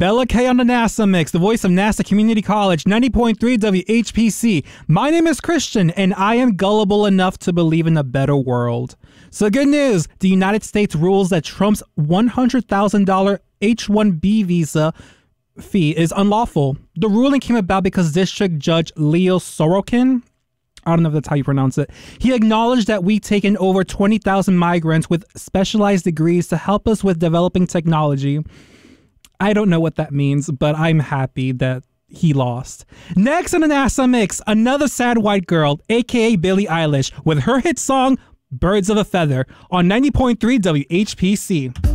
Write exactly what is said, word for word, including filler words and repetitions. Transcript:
Bella K on the NASA Mix, the voice of NASA Community College, ninety point three W H P C. My name is Christian, and I am gullible enough to believe in a better world. So good news, the United States rules that Trump's one hundred thousand dollars H one B visa fee is unlawful. The ruling came about because District Judge Leo Sorokin, I don't know if that's how you pronounce it, he acknowledged that we've taken over twenty thousand migrants with specialized degrees to help us with developing technology. I don't know what that means, but I'm happy that he lost. Next on the NASA Mix, another sad white girl, aka Billie Eilish, with her hit song, Birds of a Feather, on ninety point three W H P C.